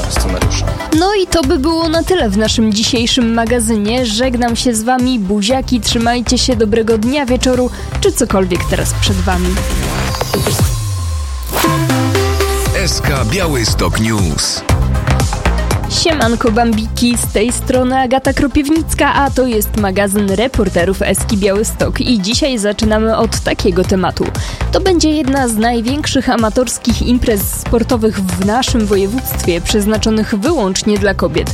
scenariusza. No i to by było na tyle w naszym dzisiejszym magazynie. Żegnam się z wami, buziaki, trzymajcie się, dobrego dnia, wieczoru, czy cokolwiek teraz przed wami. SK Białystok News. Siemanko bambiki, z tej strony Agata Kropiewnicka, a to jest magazyn reporterów Eski Białystok i dzisiaj zaczynamy od takiego tematu. To będzie jedna z największych amatorskich imprez sportowych w naszym województwie, przeznaczonych wyłącznie dla kobiet.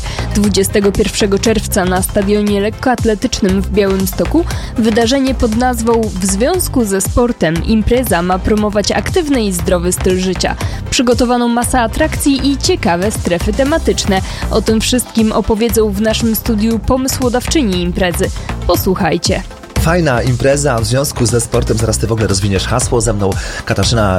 21 czerwca na stadionie lekkoatletycznym w Białymstoku wydarzenie pod nazwą W związku ze sportem impreza ma promować aktywny i zdrowy styl życia. Przygotowano masę atrakcji i ciekawe strefy tematyczne. O tym wszystkim opowiedzą w naszym studiu pomysłodawczyni imprezy. Posłuchajcie. Fajna impreza w związku ze sportem. Zaraz ty w ogóle rozwiniesz hasło. Ze mną Katarzyna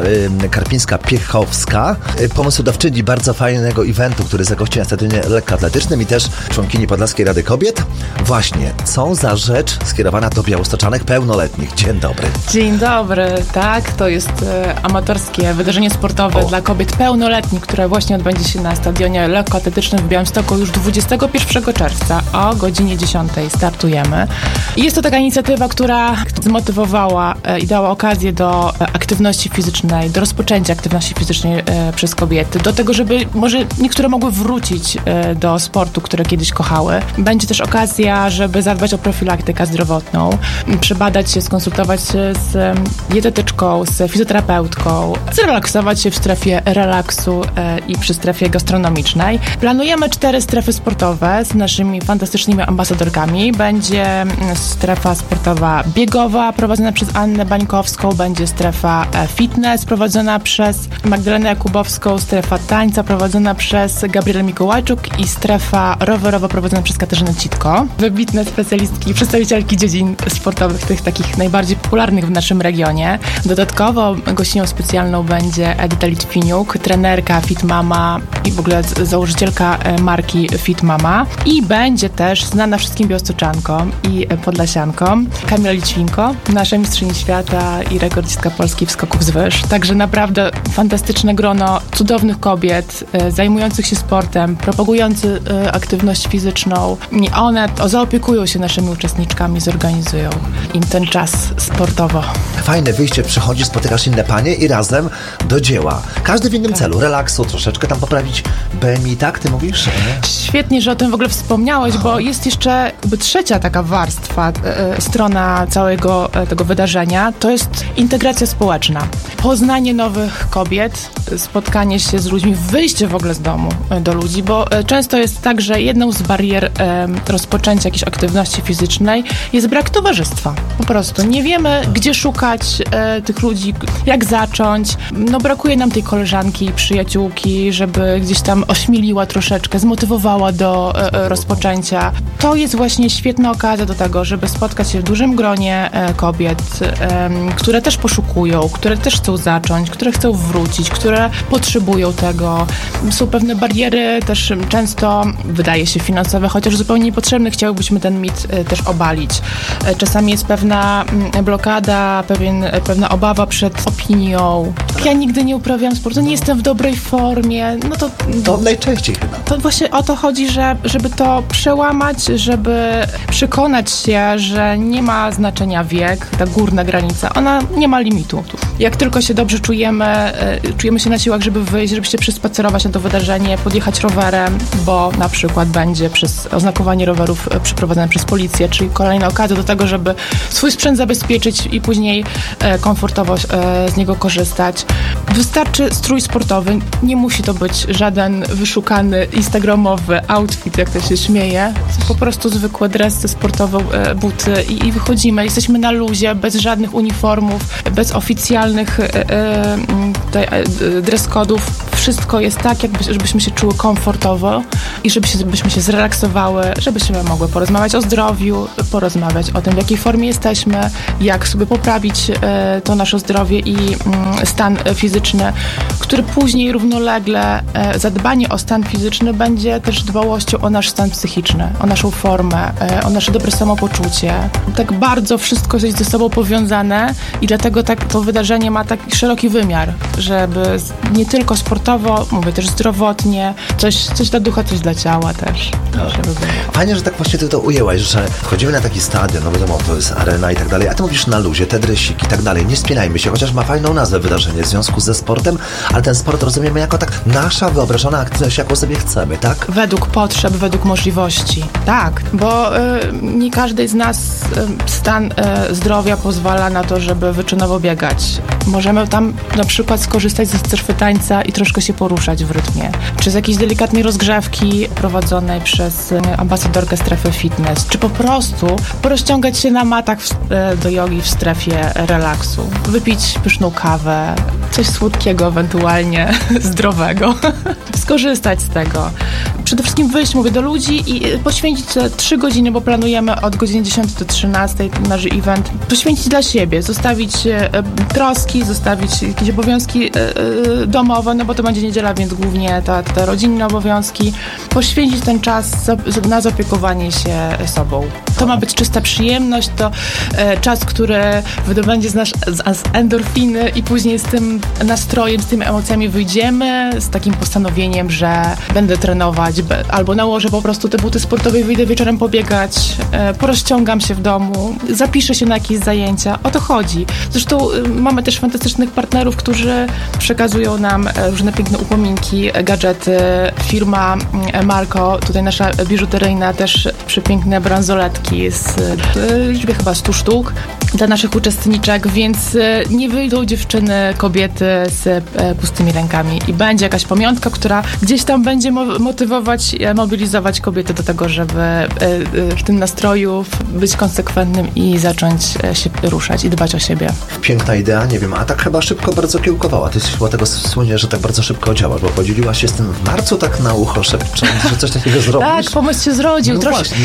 Karpińska-Piechowska, pomysłodawczyni bardzo fajnego eventu, który zagości na stadionie lekkoatletycznym i też członkini Podlaskiej Rady Kobiet. Właśnie, co za rzecz skierowana do białostoczanek pełnoletnich. Dzień dobry. Dzień dobry, tak, to jest amatorskie wydarzenie sportowe dla kobiet pełnoletnich, które właśnie odbędzie się na stadionie lekkoatletycznym w Białymstoku już 21 czerwca o godzinie 10 startujemy. I jest to taka inicjatywa, która zmotywowała i dała okazję do aktywności fizycznej, do rozpoczęcia aktywności fizycznej przez kobiety, do tego, żeby może niektóre mogły wrócić do sportu, które kiedyś kochały. Będzie też okazja, żeby zadbać o profilaktykę zdrowotną, przebadać się, skonsultować się z dietetyczką, z fizjoterapeutką, zrelaksować się w strefie relaksu i przy strefie gastronomicznej. Planujemy 4 strefy sportowe z naszymi fantastycznymi ambasadorkami. Będzie strefa sportowa biegowa prowadzona przez Annę Bańkowską, będzie strefa fitness prowadzona przez Magdalenę Jakubowską, strefa tańca prowadzona przez Gabrielę Mikołajczuk i strefa rowerowa prowadzona przez Katarzynę Citko. Wybitne specjalistki i przedstawicielki dziedzin sportowych, tych takich najbardziej popularnych w naszym regionie. Dodatkowo gościnią specjalną będzie Edyta Litwiniuk, trenerka Fit Mama i w ogóle założycielka marki Fit Mama. I będzie też znana wszystkim białostoczankom i podlasiankom Kamila Litwinko, nasza mistrzyni świata i rekordzistka Polski w skoków z wyż. Także naprawdę fantastyczne grono cudownych kobiet zajmujących się sportem, propagujących aktywność fizyczną. I one zaopiekują się naszymi uczestniczkami, zorganizują im ten czas sportowo. Fajne wyjście, przychodzisz, spotykasz inne panie i razem do dzieła. Każdy w innym celu, relaksu, troszeczkę tam poprawić BMI, tak ty mówisz? Świetnie, że o tym w ogóle wspomniałeś, bo jest jeszcze trzecia taka warstwa, strona całego tego wydarzenia, to jest integracja społeczna. Poznanie nowych kobiet, spotkanie się z ludźmi, wyjście w ogóle z domu do ludzi, bo często jest tak, że jedną z barier rozpoczęcia jakiejś aktywności fizycznej jest brak towarzystwa. Po prostu nie wiemy, gdzie szukać tych ludzi, jak zacząć. No brakuje nam tej koleżanki, przyjaciółki, żeby gdzieś tam ośmieliła troszeczkę, zmotywowała do rozpoczęcia. To jest właśnie świetna okazja do tego, żeby spotkać się w dużym gronie kobiet, które też poszukują, które też chcą zacząć, które chcą wrócić, które potrzebują tego. Są pewne bariery też często, wydaje się, finansowe, chociaż zupełnie niepotrzebne. Chciałybyśmy ten mit też obalić. Czasami jest pewna blokada, pewna obawa przed opinią. Ja nigdy nie uprawiam sportu, nie jestem w dobrej formie. No to najczęściej chyba. To właśnie o to chodzi, żeby to przełamać, żeby przekonać się, że nie ma znaczenia wiek, ta górna granica, ona nie ma limitu. Jak tylko się dobrze czujemy się na siłach, żeby wyjść, żeby się przespacerować na to wydarzenie, podjechać rowerem, bo na przykład będzie przez oznakowanie rowerów przeprowadzone przez policję, czyli kolejna okazja do tego, żeby swój sprzęt zabezpieczyć i później komfortowo z niego korzystać. Wystarczy strój sportowy, nie musi to być żaden wyszukany instagramowy outfit, jak to się śmieje. Po prostu zwykłe dresy sportowe, buty i wychodzimy. Jesteśmy na luzie, bez żadnych uniformów, bez oficjalnych dress kodów. Wszystko jest tak, żebyśmy się czuły komfortowo i żebyśmy się zrelaksowały, żebyśmy mogły porozmawiać o zdrowiu, porozmawiać o tym, w jakiej formie jesteśmy, jak sobie poprawić to nasze zdrowie i stan fizyczny, który później równolegle zadbanie o stan fizyczny będzie też dbałością o nasz stan psychiczny, o naszą formę, o nasze dobre samopoczucie. Tak bardzo wszystko jest ze sobą powiązane i dlatego to wydarzenie ma taki szeroki wymiar, żeby nie tylko sportowo sportowo, mówię też zdrowotnie, coś dla ducha, coś dla ciała też. Fajnie, że tak właśnie ty to ujęłaś, że wchodzimy na taki stadion, no wiadomo, to jest arena i tak dalej, a ty mówisz na luzie, te dresiki i tak dalej, nie spinajmy się, chociaż ma fajną nazwę wydarzenie w związku ze sportem, ale ten sport rozumiemy jako tak nasza wyobrażona aktywność, jaką sobie chcemy, tak? Według potrzeb, według możliwości. Tak, bo nie każdy z nas stan zdrowia pozwala na to, żeby wyczynowo biegać. Możemy tam na przykład skorzystać ze strefy tańca i troszkę się poruszać w rytmie. Czy z jakiejś delikatnej rozgrzewki prowadzonej przez ambasadorkę strefy fitness. Czy po prostu porozciągać się na matach do jogi w strefie relaksu. Wypić pyszną kawę, coś słodkiego ewentualnie, zdrowego. Skorzystać z tego. Przede wszystkim wyjść, mówię, do ludzi i poświęcić 3 godziny, bo planujemy od godziny 10 do 13 nasz event. Poświęcić dla siebie, zostawić troski, zostawić jakieś obowiązki domowe, no bo to będzie niedziela, więc głównie te rodzinne obowiązki. Poświęcić ten czas na zaopiekowanie się sobą. To ma być czysta przyjemność, to czas, który wydobędzie z endorfiny i później z tym nastrojem, z tymi emocjami wyjdziemy, z takim postanowieniem, że będę trenować, albo nałożę po prostu te buty sportowe i wyjdę wieczorem pobiegać, porozciągam się w domu, zapiszę się na jakieś zajęcia. O to chodzi. Zresztą mamy też fantastycznych partnerów, którzy przekazują nam różne piękne upominki, gadżety. Firma Marco, tutaj nasza biżuteryjna, też przepiękne bransoletki z liczby chyba 100 sztuk dla naszych uczestniczek, więc nie wyjdą dziewczyny, kobiety z pustymi rękami i będzie jakaś pamiątka, która gdzieś tam będzie motywować, mobilizować kobiety do tego, żeby w tym nastroju być konsekwentnym i zacząć się ruszać i dbać o siebie. Piękna idea, nie wiem, a tak chyba szybko bardzo kiełkowała. Ty chyba tego słynie, że tak bardzo szybko działasz, bo podzieliłaś się z tym w marcu tak na ucho szepcząc, że coś takiego zrobisz. Tak, pomysł się zrodził. No właśnie.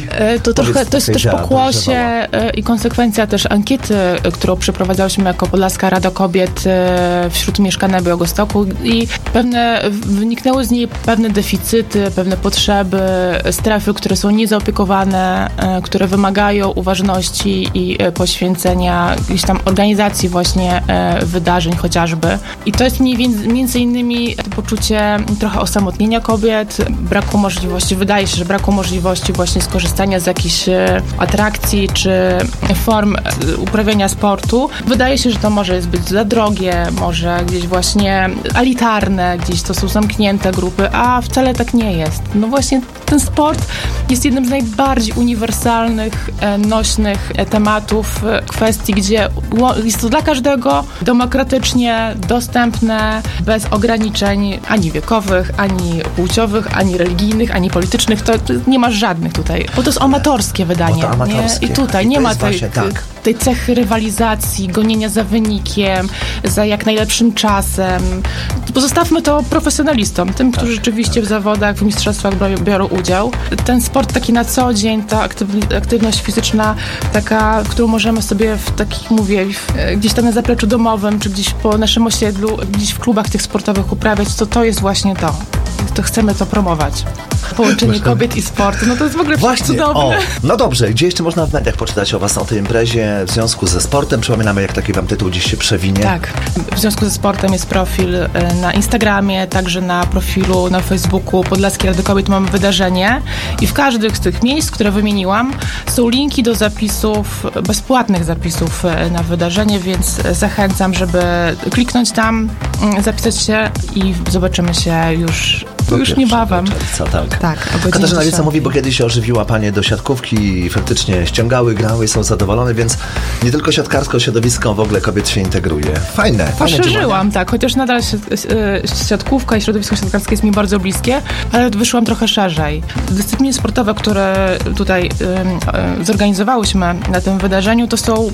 To jest też pokłosie i konsekwencja też ankiety, którą przeprowadzałyśmy jako Podlaska Rada Kobiet wśród mieszkanek Białegostoku i wyniknęły z niej pewne deficyty, pewne potrzeby, strefy, które są niezaopiekowane, które wymagają uważności i poświęcenia gdzieś tam organizacji właśnie wydarzeń chociażby. I to jest między innymi to poczucie trochę osamotnienia kobiet, braku możliwości, wydaje się, że braku możliwości właśnie skorzystania z jakichś atrakcji czy form uprawiania sportu. Wydaje się, że to może być za drogie, może gdzieś właśnie elitarne, gdzieś to są zamknięte grupy, a wcale tak nie jest. No właśnie ten sport jest jednym z najbardziej uniwersalnych, nośnych tematów, kwestii, gdzie jest to dla każdego demokratycznie dostępne, bez ograniczeń ani wiekowych, ani płciowych, ani religijnych, ani politycznych. To nie ma żadnych tutaj. Bo to jest amatorskie wydanie. To amatorskie. Nie? I tutaj nie ma tej cechy rywalizacji, gonienia za wynikiem, za jak najlepszym czasem. Pozostawmy to profesjonalistom, tym, którzy rzeczywiście w zawodach, w mistrzostwach biorą udział. Ten sport taki na co dzień, ta aktywność fizyczna, taka, którą możemy sobie gdzieś tam na zapleczu domowym, czy gdzieś po naszym osiedlu, gdzieś w klubach tych sportowych uprawiać, to jest właśnie to. To chcemy to promować. Połączenie kobiet i sportu, no to jest w ogóle cudowne. No dobrze, gdzie jeszcze można w mediach poczytać o was, o tej imprezie w związku ze sportem? Przypominamy, jak taki wam tytuł gdzieś się przewinie. Tak, w związku ze sportem jest profil na Instagramie, także na profilu na Facebooku Podlaskie Rady Kobiet mamy wydarzenie i w każdych z tych miejsc, które wymieniłam, są linki do zapisów, bezpłatnych zapisów na wydarzenie, więc zachęcam, żeby kliknąć tam, zapisać się i zobaczymy się już niebawem. Tak, Katarzyna Wieca mówi, bo kiedyś ożywiła panie do siatkówki i faktycznie ściągały, grały, są zadowolone, więc nie tylko siatkarsko środowisko w ogóle kobiet się integruje. Fajne. Poszerzyłam, tak, chociaż nadal siatkówka i środowisko siatkarskie jest mi bardzo bliskie, ale wyszłam trochę szerzej. Dyscypliny sportowe, które tutaj zorganizowałyśmy na tym wydarzeniu, to są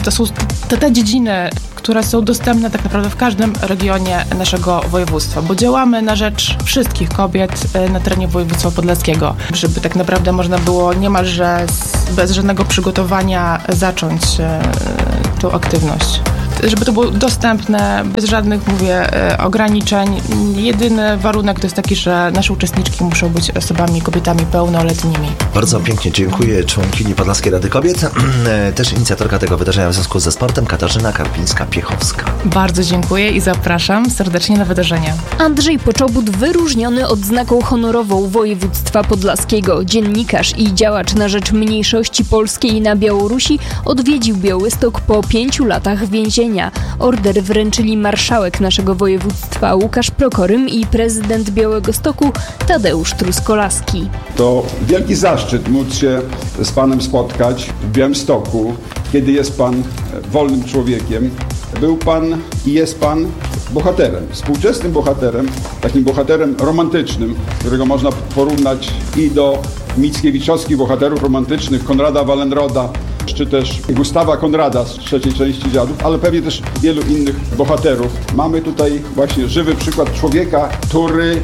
te dziedziny, które są dostępne tak naprawdę w każdym regionie naszego województwa, bo działamy na rzecz wszystkich kobiet na terenie województwa podlaskiego, żeby tak naprawdę można było niemalże bez żadnego przygotowania zacząć tą aktywność. żeby to było dostępne, bez żadnych, mówię, ograniczeń. Jedyny warunek to jest taki, że nasze uczestniczki muszą być osobami, kobietami pełnoletnimi. Bardzo pięknie dziękuję członkini Podlaskiej Rady Kobiet, też inicjatorka tego wydarzenia w związku ze sportem, Katarzyna Karpińska-Piechowska. Bardzo dziękuję i zapraszam serdecznie na wydarzenie. Andrzej Poczobut, wyróżniony odznaką honorową województwa podlaskiego, dziennikarz i działacz na rzecz mniejszości polskiej na Białorusi, odwiedził Białystok po 5 latach więzienia. Order wręczyli marszałek naszego województwa Łukasz Prokorym i prezydent Białegostoku Tadeusz Truskolaski. To wielki zaszczyt móc się z panem spotkać w Białymstoku, kiedy jest pan wolnym człowiekiem. Był pan i jest pan bohaterem, współczesnym bohaterem, takim bohaterem romantycznym, którego można porównać i do mickiewiczowskich bohaterów romantycznych, Konrada Wallenroda, czy też Gustawa Konrada z trzeciej części Dziadów, ale pewnie też wielu innych bohaterów. Mamy tutaj właśnie żywy przykład człowieka, który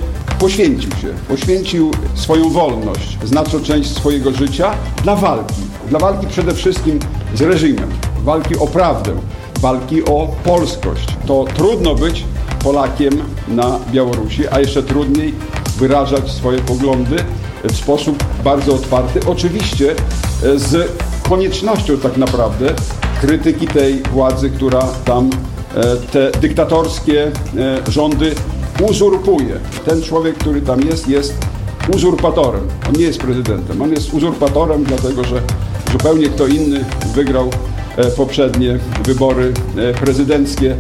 poświęcił swoją wolność, znaczną część swojego życia dla walki przede wszystkim z reżimem, walki o prawdę, walki o polskość. To trudno być Polakiem na Białorusi, a jeszcze trudniej wyrażać swoje poglądy w sposób bardzo otwarty. Oczywiście z koniecznością tak naprawdę krytyki tej władzy, która tam te dyktatorskie rządy uzurpuje. Ten człowiek, który tam jest uzurpatorem. On nie jest prezydentem. On jest uzurpatorem, dlatego że zupełnie kto inny wygrał poprzednie wybory prezydenckie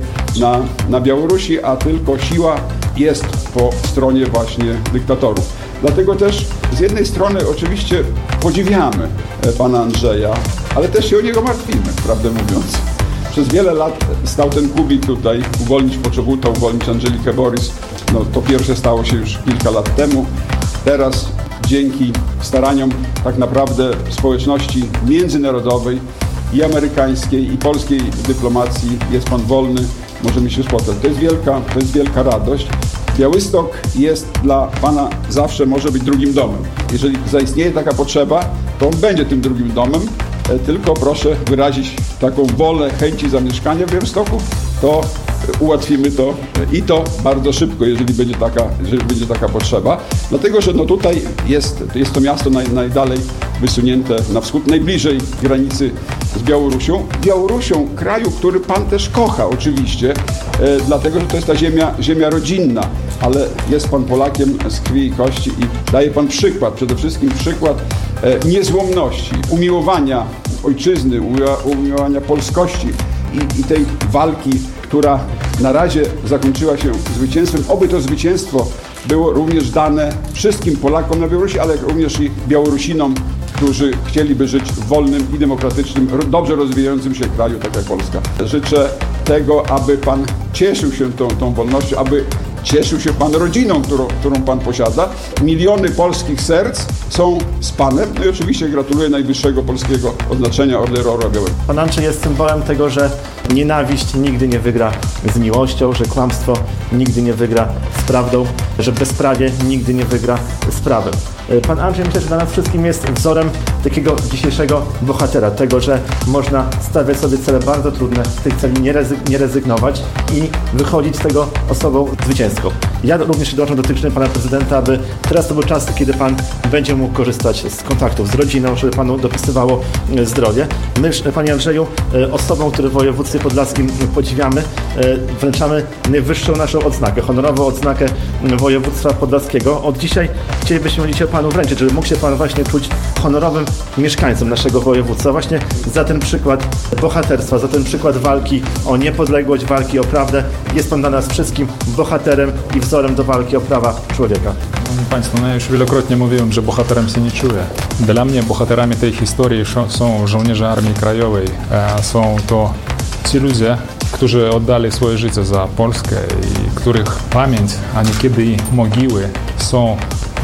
na Białorusi, a tylko siła jest po stronie właśnie dyktatorów. Dlatego też z jednej strony oczywiście podziwiamy pana Andrzeja, ale też się o niego martwimy, prawdę mówiąc. Przez wiele lat stał ten kubik tutaj, uwolnić Poczobuta, uwolnić Angelikę Borys. No, to pierwsze stało się już kilka lat temu. Teraz dzięki staraniom tak naprawdę społeczności międzynarodowej i amerykańskiej, i polskiej dyplomacji jest pan wolny, możemy się spotkać. To jest wielka radość. Białystok jest dla pana zawsze może być drugim domem. Jeżeli zaistnieje taka potrzeba, to on będzie tym drugim domem. Tylko proszę wyrazić taką wolę, chęci zamieszkania w Białymstoku, to ułatwimy to i to bardzo szybko, jeżeli będzie taka potrzeba. Dlatego, że no tutaj jest to miasto najdalej wysunięte na wschód, najbliżej granicy z Białorusią, kraju, który pan też kocha oczywiście, dlatego, że to jest ta ziemia rodzinna, ale jest pan Polakiem z krwi i kości i daje pan przykład, przede wszystkim przykład niezłomności, umiłowania ojczyzny, umiłowania polskości i tej walki, która na razie zakończyła się zwycięstwem. Oby to zwycięstwo było również dane wszystkim Polakom na Białorusi, ale również i Białorusinom, którzy chcieliby żyć w wolnym i demokratycznym, dobrze rozwijającym się kraju, tak jak Polska. Życzę tego, aby pan cieszył się tą wolnością, aby cieszył się pan rodziną, którą pan posiada. Miliony polskich serc są z panem. No i oczywiście gratuluję najwyższego polskiego odznaczenia Order Orła Białego. Pan Andrzej jest symbolem tego, że nienawiść nigdy nie wygra z miłością, że kłamstwo nigdy nie wygra z prawdą, że bezprawie nigdy nie wygra z prawem. Pan Andrzej, myślę, że dla nas wszystkim jest wzorem takiego dzisiejszego bohatera, tego, że można stawiać sobie cele bardzo trudne, z tych celi nie rezygnować i wychodzić z tego osobą zwycięską. Ja również dążę do wytycznych pana prezydenta, aby teraz to był czas, kiedy pan będzie mógł korzystać z kontaktów z rodziną, żeby panu dopisywało zdrowie. My, panie Andrzeju, osobom, które w województwie podlaskim podziwiamy, wręczamy najwyższą naszą odznakę, honorową odznakę województwa podlaskiego. Od dzisiaj chcielibyśmy panu wręczyć, żeby mógł się pan właśnie czuć honorowym mieszkańcem naszego województwa. Właśnie za ten przykład bohaterstwa, za ten przykład walki o niepodległość, walki o prawdę. Jest pan dla nas wszystkim bohaterem i wzorem do walki o prawa człowieka. Szanowni Państwo, ja już wielokrotnie mówiłem, że bohaterem się nie czuję. Dla mnie bohaterami tej historii są żołnierze Armii Krajowej. Są to ci ludzie, którzy oddali swoje życie za Polskę i których pamięć, a niekiedy i mogiły są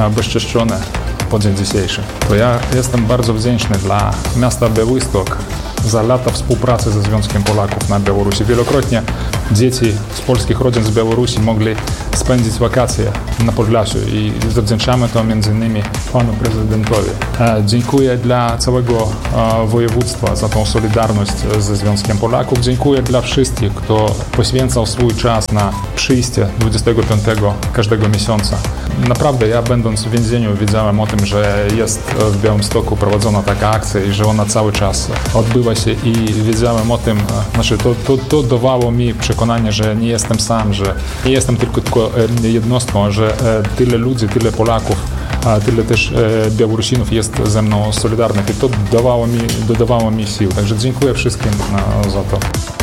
bezczeszczone po dzień dzisiejszy. To ja jestem bardzo wdzięczny dla miasta Białystok za lata współpracy ze Związkiem Polaków na Białorusi. Wielokrotnie dzieci z polskich rodzin z Białorusi mogli spędzić wakacje na Podlasiu i zawdzięczamy to między innymi panu prezydentowi. Dziękuję dla całego województwa za tą solidarność ze Związkiem Polaków. Dziękuję dla wszystkich, kto poświęcał swój czas na przyjście 25 każdego miesiąca. Naprawdę ja będąc w więzieniu wiedziałem o tym, że jest w Białymstoku prowadzona taka akcja i że ona cały czas odbywa się i wiedziałem o tym, to dawało mi przekonanie, że nie jestem sam, że nie jestem tylko jednostką, że tyle ludzi, tyle Polaków, a tyle też Białorusinów jest ze mną solidarnych i to dodawało mi sił. Także dziękuję wszystkim za to.